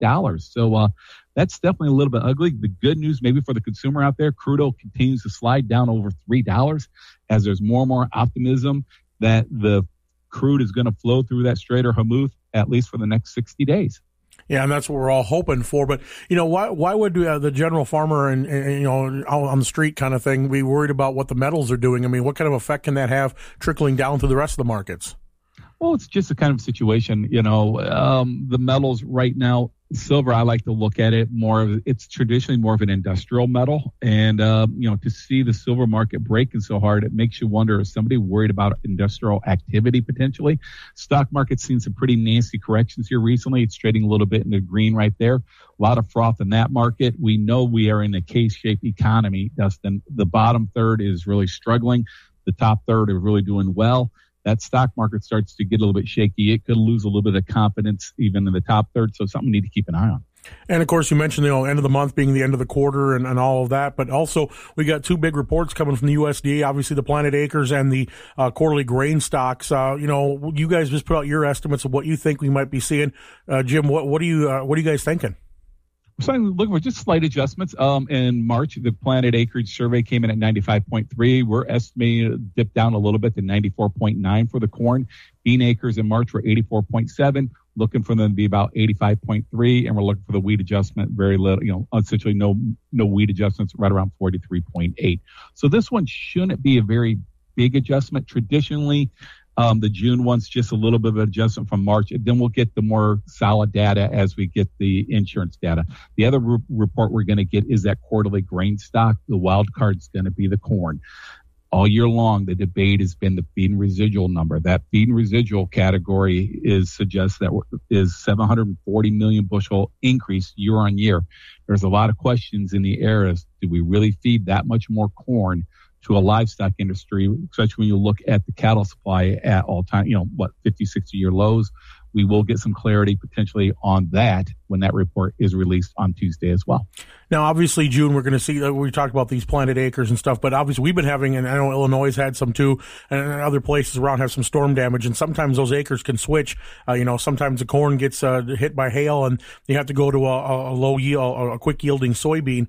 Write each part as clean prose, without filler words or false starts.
So that's definitely a little bit ugly. The good news maybe for the consumer out there, crude oil continues to slide down over $3 as there's more and more optimism that the crude is going to flow through that Strait of Hormuz at least for the next 60 days. Yeah, and that's what we're all hoping for. But, why would the general farmer and out on the street kind of thing be worried about what the metals are doing? I mean, what kind of effect can that have trickling down to the rest of the markets? Well, it's just a kind of situation, the metals right now, silver, I like to look at it it's traditionally more of an industrial metal. And, to see the silver market breaking so hard, it makes you wonder, is somebody worried about industrial activity potentially? Stock market's seen some pretty nasty corrections here recently. It's trading a little bit in the green right there. A lot of froth in that market. We know we are in a K-shaped economy, Dustin. The bottom third is really struggling. The top third are really doing well. That stock market starts to get a little bit shaky. It could lose a little bit of confidence even in the top third, so something we need to keep an eye on. And, of course, you mentioned the end of the month being the end of the quarter and all of that, but also we got two big reports coming from the USDA, obviously the planted acres and the quarterly grain stocks. You guys just put out your estimates of what you think we might be seeing. Jim, what are you guys thinking? So I'm looking for just slight adjustments. In March, the planted acreage survey came in at 95.3. We're estimating to dip down a little bit to 94.9 for the corn. Bean acres in March were 84.7. Looking for them to be about 85.3, and we're looking for the wheat adjustment very little. Essentially no wheat adjustments, right around 43.8. So this one shouldn't be a very big adjustment. Traditionally, the June one's just a little bit of an adjustment from March. And then we'll get the more solid data as we get the insurance data. The other report we're going to get is that quarterly grain stock. The wild card's going to be the corn. All year long, the debate has been the feed and residual number. That feed and residual category suggests that is 740 million bushel increase year on year. There's a lot of questions in the air as do we really feed that much more corn to a livestock industry, especially when you look at the cattle supply at all time, 50, 60-year lows. We will get some clarity potentially on that when that report is released on Tuesday as well. Now, obviously, June, we're going to see, we talked about these planted acres and stuff, but obviously we've been having, and I know Illinois has had some too, and other places around have some storm damage, and sometimes those acres can switch. Sometimes the corn gets hit by hail and you have to go to a low yield, a quick yielding soybean.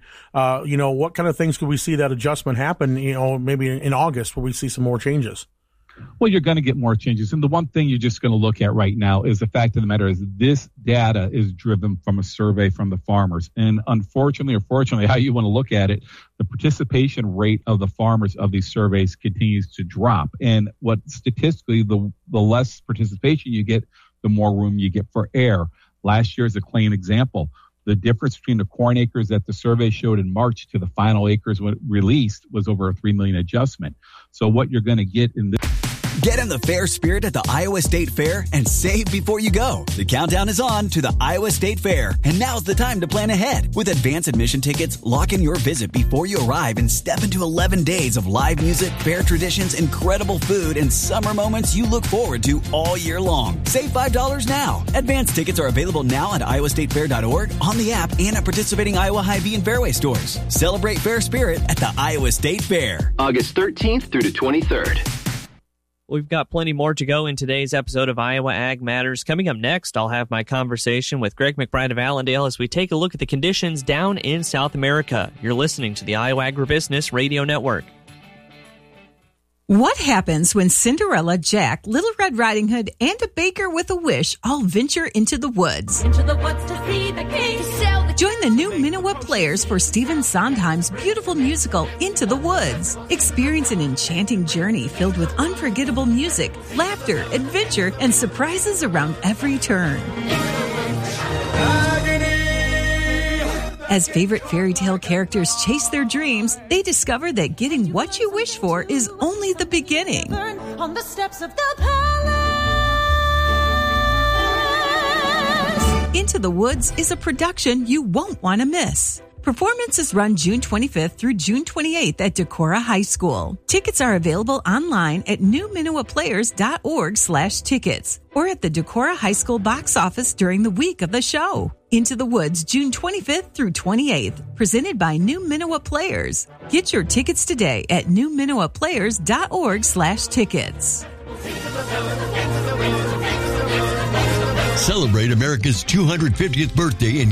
What kind of things could we see that adjustment happen, maybe in August where we see some more changes? Well, you're going to get more changes. And the one thing you're just going to look at right now is the fact of the matter is this data is driven from a survey from the farmers. And unfortunately, or fortunately, how you want to look at it, the participation rate of the farmers of these surveys continues to drop. And what statistically, the less participation you get, the more room you get for error. Last year is a clean example. The difference between the corn acres that the survey showed in March to the final acres when released was over a 3 million adjustment. So what you're going to get in this. Get in the fair spirit at the Iowa State Fair and save before you go. The countdown is on to the Iowa State Fair, and now's the time to plan ahead. With advance admission tickets, lock in your visit before you arrive and step into 11 days of live music, fair traditions, incredible food, and summer moments you look forward to all year long. Save $5 now. Advance tickets are available now at iowastatefair.org, on the app, and at participating Iowa Hy-Vee and Fairway stores. Celebrate fair spirit at the Iowa State Fair. August 13th through the 23rd. We've got plenty more to go in today's episode of Iowa Ag Matters. Coming up next, I'll have my conversation with Greg McBride of Allendale as we take a look at the conditions down in South America. You're listening to the Iowa Agribusiness Radio Network. What happens when Cinderella, Jack, Little Red Riding Hood, and a baker with a wish all venture into the woods? Into the woods to see the king. Join the new Minowa Players for Stephen Sondheim's beautiful musical, Into the Woods. Experience an enchanting journey filled with unforgettable music, laughter, adventure, and surprises around every turn. As favorite fairy tale characters chase their dreams, they discover that getting what you wish for is only the beginning. On the steps of the palace. Into the Woods is a production you won't want to miss. Performances run June 25th through June 28th at Decorah High School. Tickets are available online at newminowaplayers.org/tickets or at the Decorah High School box office during the week of the show. Into the Woods, June 25th through 28th, presented by New Minowa Players. Get your tickets today at newminowaplayers.org/tickets. Celebrate America's 250th birthday and